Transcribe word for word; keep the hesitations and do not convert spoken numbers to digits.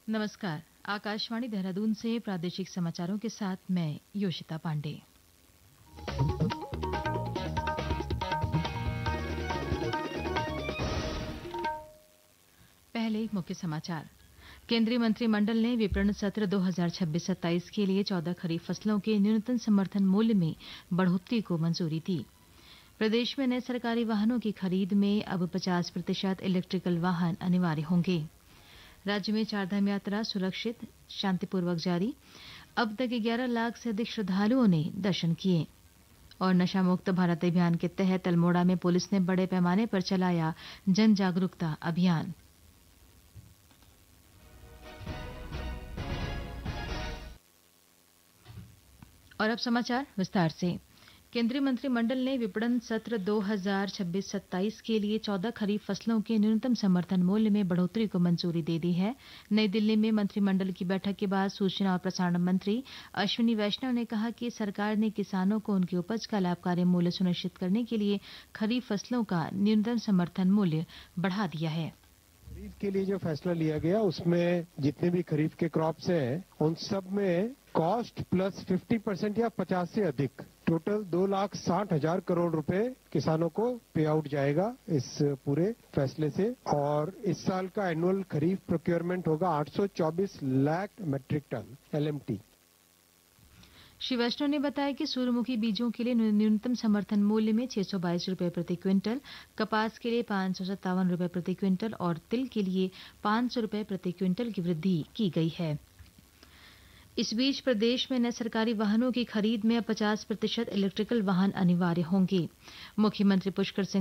नमस्कार। आकाशवाणी देहरादून से प्रादेशिक समाचारों के साथ मैं योशिता पांडे। पहले मुख्य समाचार। केंद्रीय मंत्रिमंडल ने विपणन सत्र दो हज़ार छब्बीस सत्ताईस के लिए चौदह खरीफ फसलों के न्यूनतम समर्थन मूल्य में बढ़ोतरी को मंजूरी दी। प्रदेश में नए सरकारी वाहनों की खरीद में अब पचास प्रतिशत इलेक्ट्रिकल वाहन अनिवार्य होंगे। राज्य में चारधाम यात्रा सुरक्षित शांतिपूर्वक जारी। अब तक ग्यारह लाख से अधिक श्रद्धालुओं ने दर्शन किए। और नशा मुक्त भारत अभियान के तहत अल्मोड़ा में पुलिस ने बड़े पैमाने पर चलाया जन जागरूकता अभियान। और अब समाचार विस्तार से। केंद्रीय मंत्रिमंडल ने विपणन सत्र दो हज़ार छब्बीस सत्ताईस के लिए चौदह खरीफ फसलों के न्यूनतम समर्थन मूल्य में बढ़ोतरी को मंजूरी दे दी है। नई दिल्ली में मंत्रिमंडल की बैठक के बाद सूचना और प्रसारण मंत्री अश्विनी वैष्णव ने कहा कि सरकार ने किसानों को उनकी उपज का लाभकारी मूल्य सुनिश्चित करने के लिए खरीफ फसलों का न्यूनतम समर्थन मूल्य बढ़ा दिया है। खरीफ के लिए जो फैसला लिया गया उसमें जितने भी खरीफ के क्रॉप्स हैं उन सब में कॉस्ट प्लस पचास परसेंट या पचास से अधिक टोटल दो लाख साठ हजार करोड़ रुपए किसानों को पे आउट जाएगा इस पूरे फैसले से। और इस साल का एनुअल खरीफ प्रोक्योरमेंट होगा आठ सौ चौबीस lakh matric ton L M T. Shri वैष्णव ने बताया कि सूर्यमुखी बीजों के लिए न्यूनतम समर्थन मूल्य में छह सौ बाईस रुपए प्रति क्विंटल, कपास के लिए पांच सौ सत्तावन रुपए प्रति क्विंटल और तिल के लिए पांच सौ रुपए प्रति क्विंटल की वृद्धि की गई है। इस बीच प्रदेश में नए सरकारी वाहनों की खरीद में अब पचास प्रतिशत इलेक्ट्रिकल वाहन अनिवार्य होंगे। मुख्यमंत्री पुष्कर सिंह